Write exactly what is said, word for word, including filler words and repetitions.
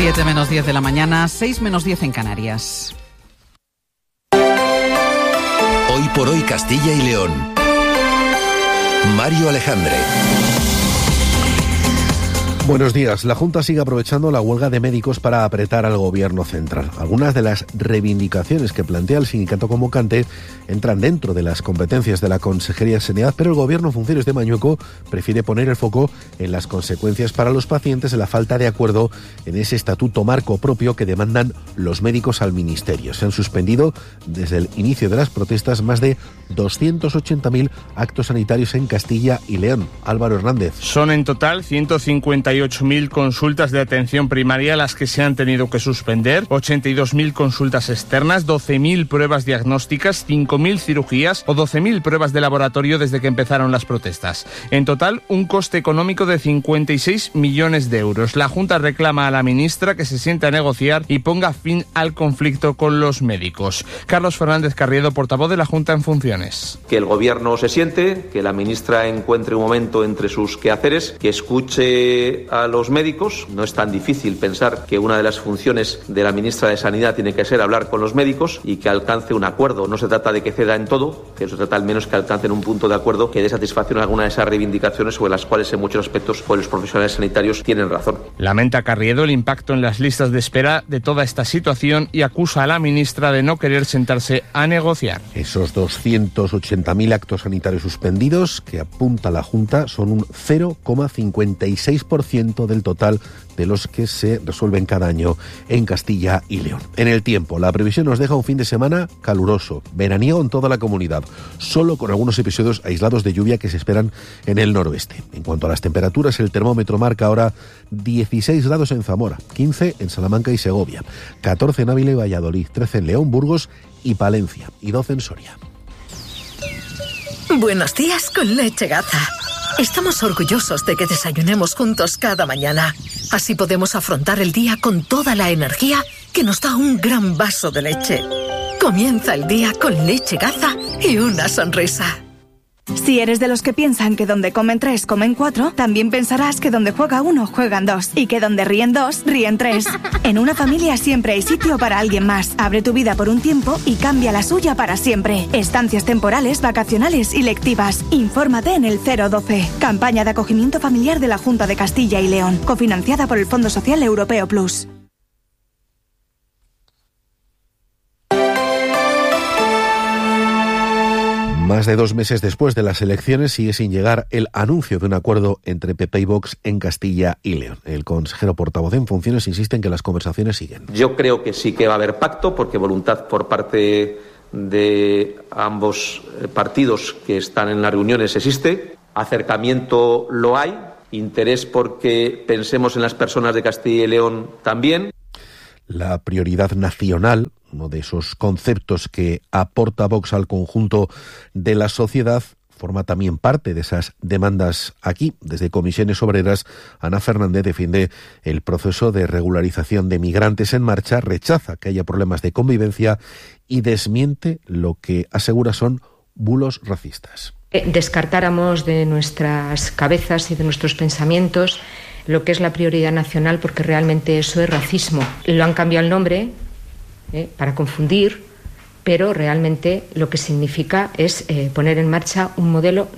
siete menos diez de la mañana, seis menos diez en Canarias. Hoy por hoy Castilla y León. Mario Alejandre. Buenos días. La Junta sigue aprovechando la huelga de médicos para apretar al gobierno central. Algunas de las reivindicaciones que plantea el sindicato convocante entran dentro de las competencias de la Consejería de Sanidad, pero el gobierno en funciones de Mañueco prefiere poner el foco en las consecuencias para los pacientes de la falta de acuerdo en ese estatuto marco propio que demandan los médicos al Ministerio. Se han suspendido desde el inicio de las protestas más de doscientos ochenta mil actos sanitarios en Castilla y León. Álvaro Hernández. Son en total ciento cincuenta y ocho mil consultas de atención primaria las que se han tenido que suspender, ochenta y dos mil consultas externas, doce mil pruebas diagnósticas, cinco mil cirugías o doce mil pruebas de laboratorio desde que empezaron las protestas. En total, un coste económico de cincuenta y seis millones de euros. La Junta reclama a la ministra que se siente a negociar y ponga fin al conflicto con los médicos. Carlos Fernández Carriedo, portavoz de la Junta en funciones. Que el gobierno se siente, que la ministra encuentre un momento entre sus quehaceres, que escuche a los médicos. No es tan difícil pensar que una de las funciones de la ministra de Sanidad tiene que ser hablar con los médicos y que alcance un acuerdo. No se trata de que ceda en todo, que se trata al menos que alcancen un punto de acuerdo que dé satisfacción a alguna de esas reivindicaciones sobre las cuales en muchos aspectos pues, los profesionales sanitarios tienen razón. Lamenta Carriedo el impacto en las listas de espera de toda esta situación y acusa a la ministra de no querer sentarse a negociar. Esos doscientos ochenta mil actos sanitarios suspendidos que apunta la Junta son un cero coma cincuenta y seis por ciento del total de los que se resuelven cada año en Castilla y León. En el tiempo, la previsión nos deja un fin de semana caluroso, veraniego en toda la comunidad, solo con algunos episodios aislados de lluvia que se esperan en el noroeste. En cuanto a las temperaturas, el termómetro marca ahora dieciséis grados en Zamora, quince en Salamanca y Segovia, catorce en Ávila y Valladolid, trece en León, Burgos y Palencia y doce en Soria. Buenos días con Leche Gaza. Estamos orgullosos de que desayunemos juntos cada mañana. Así podemos afrontar el día con toda la energía que nos da un gran vaso de leche. Comienza el día con Leche Gaza y una sonrisa. Si eres de los que piensan que donde comen tres, comen cuatro, también pensarás que donde juega uno, juegan dos. Y que donde ríen dos, ríen tres. En una familia siempre hay sitio para alguien más. Abre tu vida por un tiempo y cambia la suya para siempre. Estancias temporales, vacacionales y lectivas. Infórmate en el cero doce. Campaña de acogimiento familiar de la Junta de Castilla y León. Cofinanciada por el Fondo Social Europeo Plus. Más de dos meses después de las elecciones sigue sin llegar el anuncio de un acuerdo entre P P y Vox en Castilla y León. El consejero portavoz en funciones insiste en que las conversaciones siguen. Yo creo que sí que va a haber pacto porque voluntad por parte de ambos partidos que están en las reuniones existe. Acercamiento lo hay. Interés porque pensemos en las personas de Castilla y León también. La prioridad nacional, uno de esos conceptos que aporta Vox al conjunto de la sociedad, forma también parte de esas demandas aquí. Desde Comisiones Obreras, Ana Fernández defiende el proceso de regularización de migrantes en marcha, rechaza que haya problemas de convivencia y desmiente lo que asegura son bulos racistas. Descartáramos de nuestras cabezas y de nuestros pensamientos lo que es la prioridad nacional, porque realmente eso es racismo. Lo han cambiado el nombre eh, para confundir, pero realmente lo que significa es eh, poner en marcha un modelo